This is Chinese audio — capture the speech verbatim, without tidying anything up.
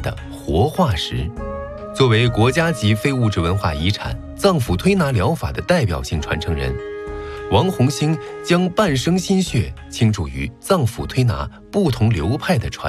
的活化石。作为国家级非物质文化遗产，脏腑推拿疗法的代表性传承人，王洪兴将半生心血倾注于脏腑推拿不同流派的传